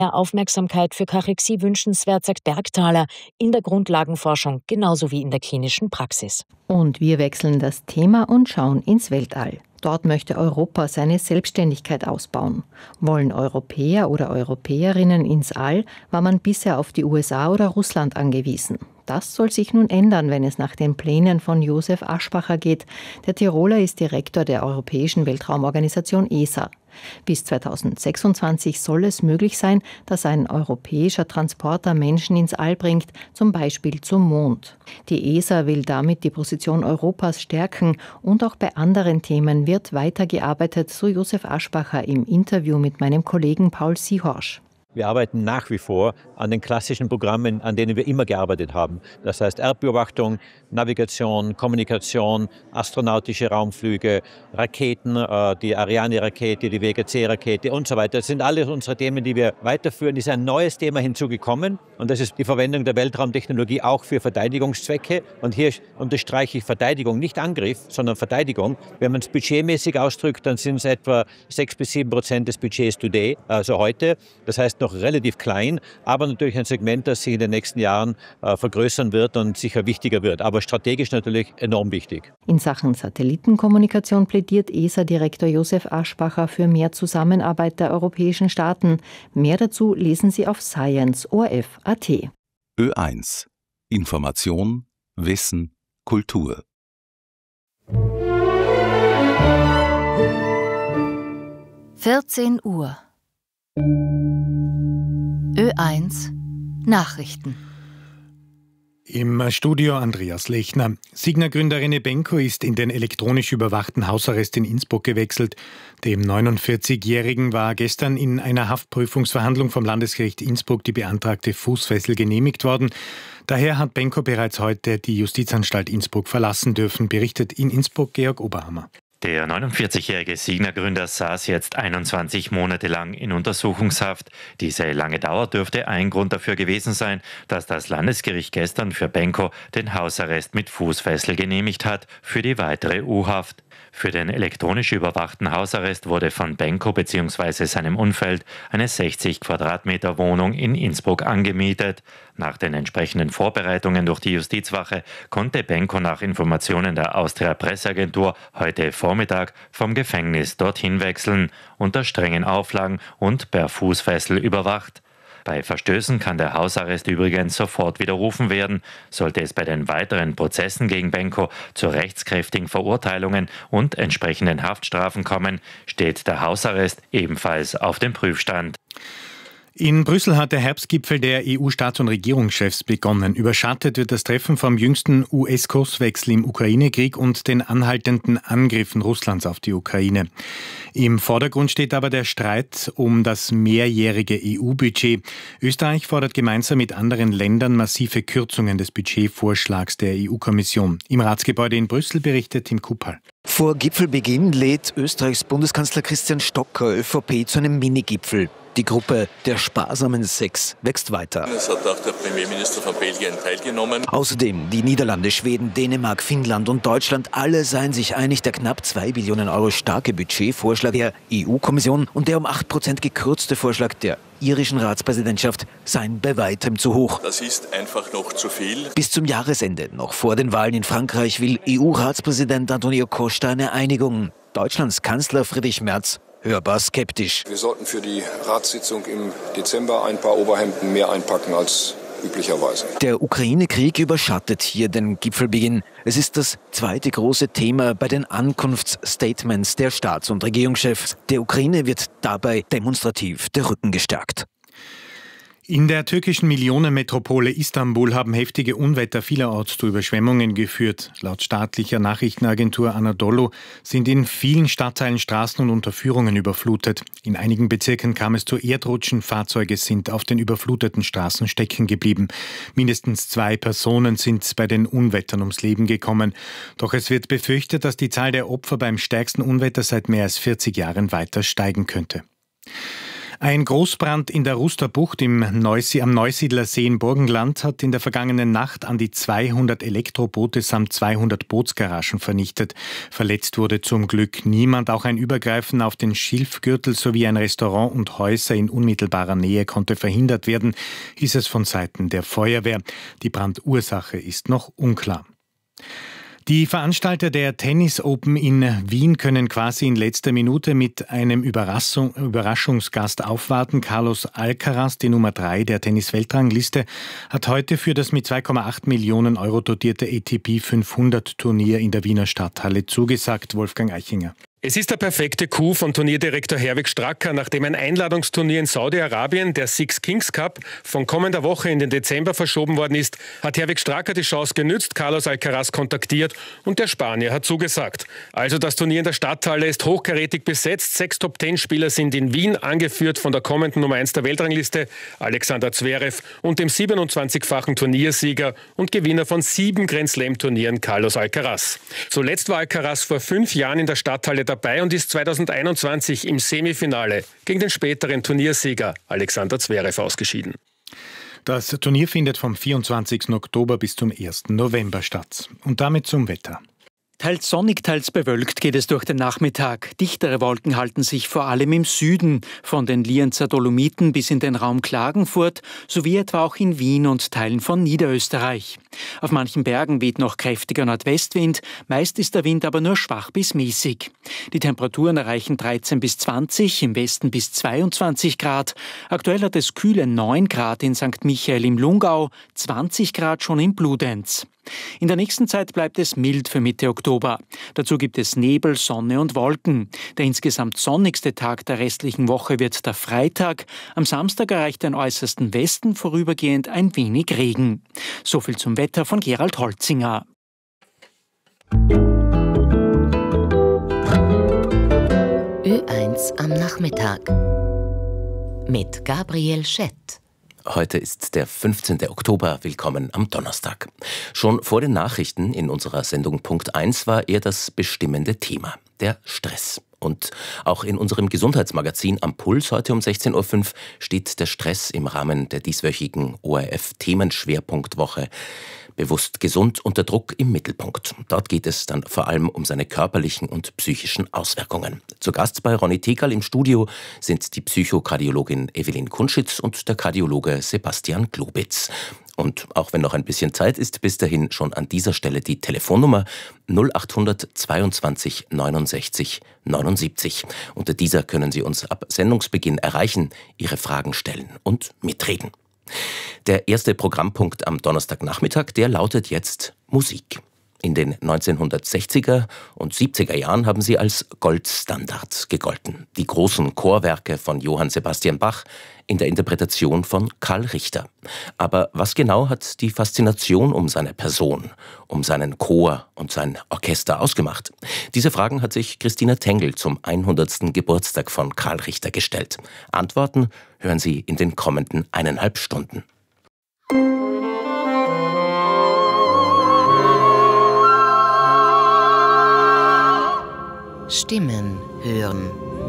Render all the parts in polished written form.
Mehr Aufmerksamkeit für Kachexie wünschenswert, sagt Bergthaler, in der Grundlagenforschung genauso wie in der klinischen Praxis. Und wir wechseln das Thema und schauen ins Weltall. Dort möchte Europa seine Selbstständigkeit ausbauen. Wollen Europäer oder Europäerinnen ins All, war man bisher auf die USA oder Russland angewiesen. Das soll sich nun ändern, wenn es nach den Plänen von Josef Aschbacher geht. Der Tiroler ist Direktor der Europäischen Weltraumorganisation ESA. Bis 2026 soll es möglich sein, dass ein europäischer Transporter Menschen ins All bringt, zum Beispiel zum Mond. Die ESA will damit die Position Europas stärken und auch bei anderen Themen wird weitergearbeitet, so Josef Aschbacher im Interview mit meinem Kollegen Paul Siehorsch. Wir arbeiten nach wie vor an den klassischen Programmen, an denen wir immer gearbeitet haben. Das heißt Erdbeobachtung, Navigation, Kommunikation, astronautische Raumflüge, Raketen, die Ariane-Rakete, die Vega-C-Rakete und so weiter. Das sind alles unsere Themen, die wir weiterführen. Es ist ein neues Thema hinzugekommen und das ist die Verwendung der Weltraumtechnologie auch für Verteidigungszwecke. Und hier unterstreiche ich Verteidigung, nicht Angriff, sondern Verteidigung. Wenn man es budgetmäßig ausdrückt, dann sind es etwa 6-7% des Budgets today, also heute. Das heißt noch relativ klein, aber natürlich ein Segment, das sich in den nächsten Jahren vergrößern wird und sicher wichtiger wird. Aber strategisch natürlich enorm wichtig. In Sachen Satellitenkommunikation plädiert ESA-Direktor Josef Aschbacher für mehr Zusammenarbeit der europäischen Staaten. Mehr dazu lesen Sie auf science.orf.at. Ö1. Information, Wissen, Kultur. Uhr. Ö1 Nachrichten. Im Studio Andreas Lechner. Signa-Gründerin Benko ist in den elektronisch überwachten Hausarrest in Innsbruck gewechselt. Dem 49-Jährigen war gestern in einer Haftprüfungsverhandlung vom Landesgericht Innsbruck die beantragte Fußfessel genehmigt worden. Daher hat Benko bereits heute die Justizanstalt Innsbruck verlassen dürfen, berichtet in Innsbruck Georg Oberhammer. Der 49-jährige Signa-Gründer saß jetzt 21 Monate lang in Untersuchungshaft. Diese lange Dauer dürfte ein Grund dafür gewesen sein, dass das Landesgericht gestern für Benko den Hausarrest mit Fußfessel genehmigt hat für die weitere U-Haft. Für den elektronisch überwachten Hausarrest wurde von Benko bzw. seinem Umfeld eine 60 Quadratmeter Wohnung in Innsbruck angemietet. Nach den entsprechenden Vorbereitungen durch die Justizwache konnte Benko nach Informationen der Austria Presseagentur heute Vormittag vom Gefängnis dorthin wechseln, unter strengen Auflagen und per Fußfessel überwacht. Bei Verstößen kann der Hausarrest übrigens sofort widerrufen werden. Sollte es bei den weiteren Prozessen gegen Benko zu rechtskräftigen Verurteilungen und entsprechenden Haftstrafen kommen, steht der Hausarrest ebenfalls auf dem Prüfstand. In Brüssel hat der Herbstgipfel der EU-Staats- und Regierungschefs begonnen. Überschattet wird das Treffen vom jüngsten US-Kurswechsel im Ukraine-Krieg und den anhaltenden Angriffen Russlands auf die Ukraine. Im Vordergrund steht aber der Streit um das mehrjährige EU-Budget. Österreich fordert gemeinsam mit anderen Ländern massive Kürzungen des Budgetvorschlags der EU-Kommission. Im Ratsgebäude in Brüssel berichtet Tim Kuppal. Vor Gipfelbeginn lädt Österreichs Bundeskanzler Christian Stocker ÖVP zu einem Minigipfel. Die Gruppe der sparsamen Sechs wächst weiter. Es hat auch der Premierminister von Belgien teilgenommen. Außerdem die Niederlande, Schweden, Dänemark, Finnland und Deutschland, alle seien sich einig, der knapp 2 Billionen Euro starke Budgetvorschlag der EU-Kommission und der um 8% gekürzte Vorschlag der irischen Ratspräsidentschaft seien bei weitem zu hoch. Das ist einfach noch zu viel. Bis zum Jahresende, noch vor den Wahlen in Frankreich, will EU-Ratspräsident Antonio Costa eine Einigung. Deutschlands Kanzler Friedrich Merz hörbar skeptisch. Wir sollten für die Ratssitzung im Dezember ein paar Oberhemden mehr einpacken als üblicherweise. Der Ukraine-Krieg überschattet hier den Gipfelbeginn. Es ist das zweite große Thema bei den Ankunftsstatements der Staats- und Regierungschefs. Der Ukraine wird dabei demonstrativ der Rücken gestärkt. In der türkischen Millionenmetropole Istanbul haben heftige Unwetter vielerorts zu Überschwemmungen geführt. Laut staatlicher Nachrichtenagentur Anadolu sind in vielen Stadtteilen Straßen und Unterführungen überflutet. In einigen Bezirken kam es zu Erdrutschen, Fahrzeuge sind auf den überfluteten Straßen stecken geblieben. Mindestens 2 Personen sind bei den Unwettern ums Leben gekommen. Doch es wird befürchtet, dass die Zahl der Opfer beim stärksten Unwetter seit mehr als 40 Jahren weiter steigen könnte. Ein Großbrand in der Rusterbucht am Neusiedler See im Burgenland hat in der vergangenen Nacht an die 200 Elektroboote samt 200 Bootsgaragen vernichtet. Verletzt wurde zum Glück niemand. Auch ein Übergreifen auf den Schilfgürtel sowie ein Restaurant und Häuser in unmittelbarer Nähe konnte verhindert werden, hieß es von Seiten der Feuerwehr. Die Brandursache ist noch unklar. Die Veranstalter der Tennis Open in Wien können quasi in letzter Minute mit einem Überraschungsgast aufwarten. Carlos Alcaraz, die Nummer 3 der Tennis-Weltrangliste, hat heute für das mit 2,8 Millionen Euro dotierte ATP 500 Turnier in der Wiener Stadthalle zugesagt. Wolfgang Eichinger. Es ist der perfekte Coup von Turnierdirektor Herwig Stracker, nachdem ein Einladungsturnier in Saudi-Arabien, der Six Kings Cup, von kommender Woche in den Dezember verschoben worden ist, hat Herwig Stracker die Chance genützt, Carlos Alcaraz kontaktiert und der Spanier hat zugesagt. Also das Turnier in der Stadthalle ist hochkarätig besetzt. 6 Top-10-Spieler sind in Wien, angeführt von der kommenden Nummer 1 der Weltrangliste, Alexander Zverev, und dem 27-fachen Turniersieger und Gewinner von 7 Grand-Slam-Turnieren, Carlos Alcaraz. Zuletzt war Alcaraz vor 5 Jahren in der Stadthalle dabei und ist 2021 im Semifinale gegen den späteren Turniersieger Alexander Zverev ausgeschieden. Das Turnier findet vom 24. Oktober bis zum 1. November statt. Und damit zum Wetter. Teils sonnig, teils bewölkt geht es durch den Nachmittag. Dichtere Wolken halten sich vor allem im Süden, von den Lienzer Dolomiten bis in den Raum Klagenfurt, sowie etwa auch in Wien und Teilen von Niederösterreich. Auf manchen Bergen weht noch kräftiger Nordwestwind, meist ist der Wind aber nur schwach bis mäßig. Die Temperaturen erreichen 13 bis 20, im Westen bis 22 Grad. Aktuell hat es kühle 9 Grad in St. Michael im Lungau, 20 Grad schon in Bludenz. In der nächsten Zeit bleibt es mild für Mitte Oktober. Dazu gibt es Nebel, Sonne und Wolken. Der insgesamt sonnigste Tag der restlichen Woche wird der Freitag. Am Samstag erreicht den äußersten Westen vorübergehend ein wenig Regen. So viel zum Wetter von Gerald Holzinger. Ö1 am Nachmittag mit Gabriel Schett. Heute ist der 15. Oktober. Willkommen am Donnerstag. Schon vor den Nachrichten in unserer Sendung Punkt 1 war er das bestimmende Thema, der Stress. Und auch in unserem Gesundheitsmagazin Am Puls heute um 16.05 Uhr steht der Stress im Rahmen der dieswöchigen ORF-Themenschwerpunktwoche bewusst gesund unter Druck im Mittelpunkt. Dort geht es dann vor allem um seine körperlichen und psychischen Auswirkungen. Zu Gast bei Ronny Tekerl im Studio sind die Psychokardiologin Evelyn Kunschitz und der Kardiologe Sebastian Globitz. Und auch wenn noch ein bisschen Zeit ist, bis dahin schon an dieser Stelle die Telefonnummer 0800 22 69 79. Unter dieser können Sie uns ab Sendungsbeginn erreichen, Ihre Fragen stellen und mitreden. Der erste Programmpunkt am Donnerstagnachmittag, der lautet jetzt Musik. In den 1960er und 70er Jahren haben sie als Goldstandard gegolten. Die großen Chorwerke von Johann Sebastian Bach in der Interpretation von Karl Richter. Aber was genau hat die Faszination um seine Person, um seinen Chor und sein Orchester ausgemacht? Diese Fragen hat sich Christina Tengel zum 100. Geburtstag von Karl Richter gestellt. Antworten hören Sie in den kommenden 1,5 Stunden. Stimmen hören.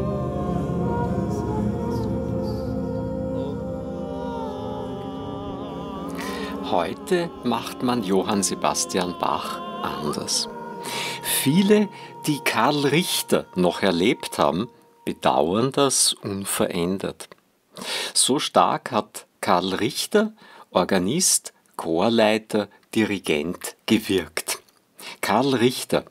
Heute macht man Johann Sebastian Bach anders. Viele, die Karl Richter noch erlebt haben, bedauern das unverändert. So stark hat Karl Richter, Organist, Chorleiter, Dirigent gewirkt. Karl Richter,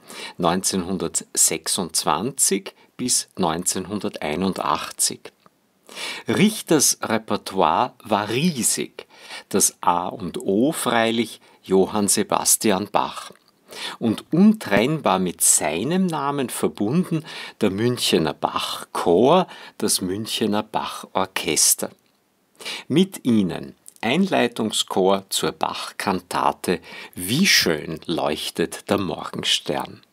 1926 bis 1981. Richters Repertoire war riesig. Das A und O freilich Johann Sebastian Bach. Und untrennbar mit seinem Namen verbunden der Münchener Bachchor, das Münchener Bachorchester. Mit ihnen Einleitungschor zur Bach-Kantate Wie schön leuchtet der Morgenstern.